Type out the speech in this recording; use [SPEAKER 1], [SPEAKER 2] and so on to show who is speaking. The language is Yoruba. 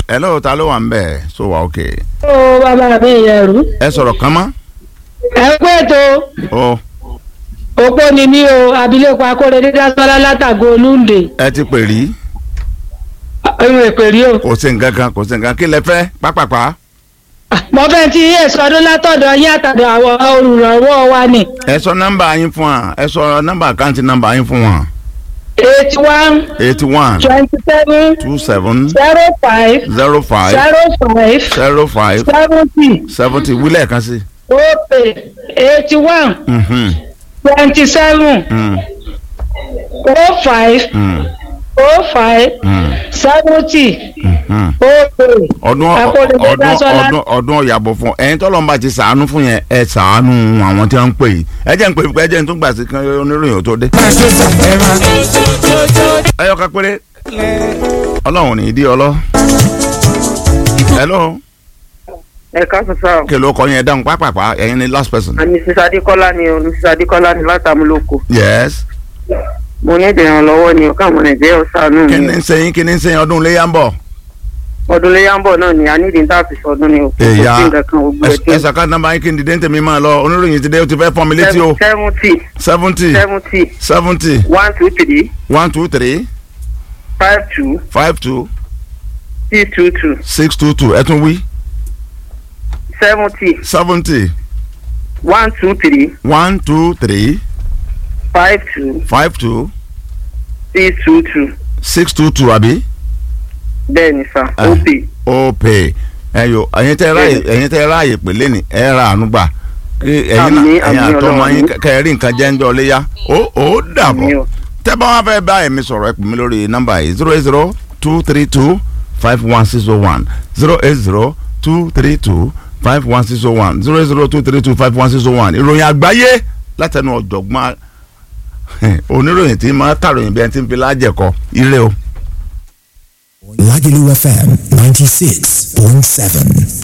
[SPEAKER 1] hello ta ló wà ń bẹ̀ so wà okay.
[SPEAKER 2] ó bàbá mi yẹrù.
[SPEAKER 1] ẹ sọ̀rọ̀ kan mọ́.
[SPEAKER 2] ẹ pé tó.
[SPEAKER 1] ó.
[SPEAKER 2] òpó ni mí o abilékọ Akóredé Dásọ́lá látàgò Olúndé.
[SPEAKER 1] ẹ ti pè rí.
[SPEAKER 2] ìwé ìpè rí o.
[SPEAKER 1] kò sí nǹkan kan kò sí nǹkan kí lẹ fẹ́ pápápá.
[SPEAKER 2] mo fẹ́ ti èso ọdún látọ̀dọ̀ yín àtàdọ̀ àwọn olùrànwọ́ wa ni.
[SPEAKER 1] ẹ sọ nọ́mbà yín fún wa ẹ sọ nọ́mbà àkáǹtì nọ́mbà yín fún wa.
[SPEAKER 2] 81 27
[SPEAKER 1] 27
[SPEAKER 2] 05
[SPEAKER 1] 05 05 70 wílẹ̀ kan sí.
[SPEAKER 2] Opay 81 27 05 05 70 Opay.
[SPEAKER 1] ọdún ọ̀yàbọ̀ fún ẹ̀yin tọ́lọ́ bá ti sàánú fún yẹn ẹ sàánú àwọn tí wọ́n ń pè yìí ẹ jẹ́ ń pè é jẹ́ ń tún gbà sí kan oníròyìn tó dé. ẹ yọ ká péré ọlọ́run ní ìdí ọlọ́. hello.
[SPEAKER 3] ẹ káàsán sáà.
[SPEAKER 1] kí ló kọ yẹn dáhùn pápápá ẹ̀yin ni last person.
[SPEAKER 3] Mrs. Adékọ́lá ni látàmúlòkọ.
[SPEAKER 1] yes.
[SPEAKER 3] mo ní ìdìrànlọ́wọ́ ni ọ̀ká àwọn nàìjíríà ṣàánú mi.
[SPEAKER 1] kí ni ń sẹ́yìn ọdún léyà ń bọ̀.
[SPEAKER 3] ọdún léyà ń bọ̀ náà ni a ní ìdíńtà fi sọdún ni o.
[SPEAKER 1] èyà ẹ sàkà nàmbà yín kí n dìde ń tèmi máa lọ oníròyìn ti dé o ti fẹ́ fọ́n mi létí o. 70 123 52 622 ẹ tún wí.
[SPEAKER 3] 70 123 52
[SPEAKER 1] 622 àbí.
[SPEAKER 3] bẹ́ẹ̀ni sá
[SPEAKER 1] Opay ẹyọ ẹ̀yin tẹ́ ráàyè pè lẹ́nì ẹ ra àánú gbà kí ẹ̀yin àtọmọ yín kẹrin nǹkan jẹ́ ń jọ léyà ó dàbọ̀ tẹ́ bá wọn fẹ́ bá ẹ̀mí sọ̀rọ̀ ẹ pè mí lórí nọ́mbà yìí 080 232 51601 080 232 51601 080 232 51601 ìròyìn àgbáyé látẹnu ọ̀jọ̀gbọ́n oníròyìn tí máa tàròyìn bí ẹni tí ń fi lájẹ̀kọ ire o.
[SPEAKER 4] Lagelu FM 96.7.